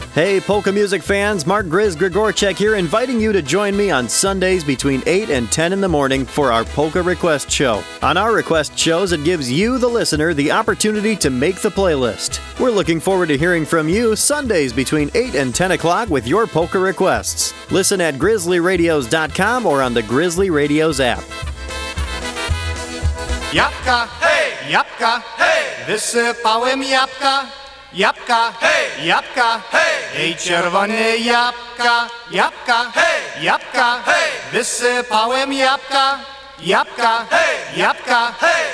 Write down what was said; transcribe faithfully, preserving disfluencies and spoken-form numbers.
Hey, polka music fans, Mark Grizz Grigorchek here, inviting you to join me on Sundays between eight and ten in the morning for our Polka Request Show. On our request shows, it gives you, the listener, the opportunity to make the playlist. We're looking forward to hearing from you Sundays between eight and ten o'clock with your polka requests. Listen at grizzly radios dot com or on the Grizzly Radios app. Jabłka, hej! Jabłka, hej! Wysypałem jabłka, jabłka, hej! Jabłka, hej! Ej, czerwone jabłka, jabłka, hej! Jabłka, hej! Wysypałem jabłka, jabłka, hej! Jabłka, hej!